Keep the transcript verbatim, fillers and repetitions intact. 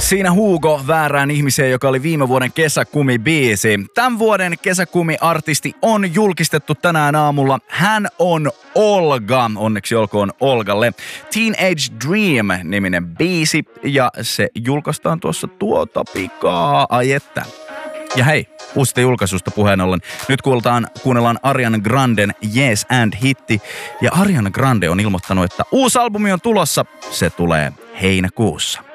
Siinä Hugo väärään ihmiseen, joka oli viime vuoden kesäkumibiisi. Tämän vuoden kesäkumi-artisti on julkistettu tänään aamulla. Hän on Olga. Onneksi olkoon Olgalle. Teenage Dream-niminen biisi ja se julkaistaan tuossa tuota pikaa. Ai että. Ja hei, uusista julkaisusta puheen ollen. Nyt kuultaan, kuunnellaan Ariana Granden Yes and-hitti. Ja Ariana Grande on ilmoittanut, että uusi albumi on tulossa. Se tulee heinäkuussa.